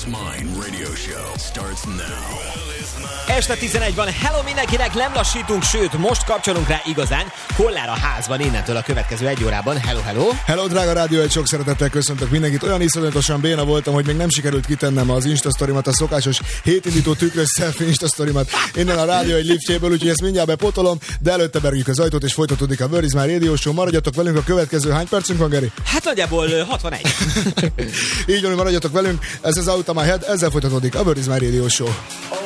is Mine radio show starts now. Este 11 van, hello mindenkinek, nem lassítunk, sőt, most kapcsolunk rá igazán. Kollár a házban innentől a következő egy órában. Hello, hello! Hello, drága rádió, egy sok szeretettel köszöntök mindenkit. Olyan iszonyatosan béna voltam, hogy még nem sikerült kitennem az Instasztorimat, a szokásos hétindító tükrös selfie Instasztorimat innen a rádió egy liftjéből, úgyhogy ezt mindjárt bepotolom, de előtte berüljük az ajtót és folytatódik a Where is Mine radio show. Maradjatok velünk a következő, hány percünk van, Geri? Hát nagyjából 61. Így van, maradjatok velünk, ez az Out of My Head, ezzel folytatódik a Where is Mine radio show.